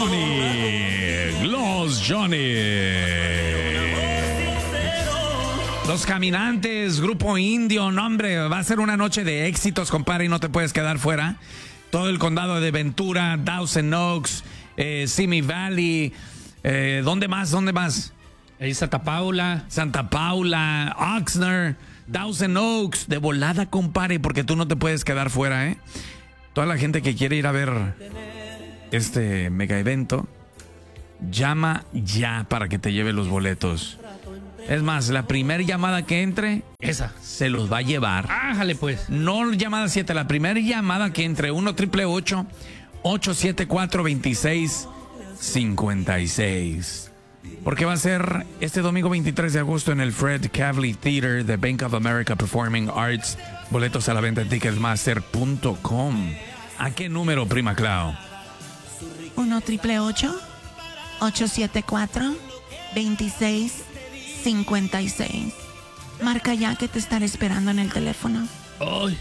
Los Johnny. Los Caminantes, Grupo Indio. No, hombre, va a ser una noche de éxitos, compadre, y no te puedes quedar fuera. Todo el condado de Ventura, Dawson Oaks, Simi Valley. ¿Dónde más? Ahí Santa Paula, Oxnard, Dawson Oaks. De volada, compadre, porque tú no te puedes quedar fuera, ¿eh? Toda la gente que quiere ir a ver este mega evento, llama ya para que te lleve los boletos. Es más, la primera llamada que entre, esa se los va a llevar. Ájale pues. No llamada 7, la primera llamada que entre, 1-888-874-2656. Porque va a ser este domingo 23 de agosto en el Fred Cavley Theater de Bank of America Performing Arts. Boletos a la venta en ticketmaster.com. ¿A qué número, prima Clau? 1-888-874-2656. Marca ya, que te estaré esperando en el teléfono. Ay.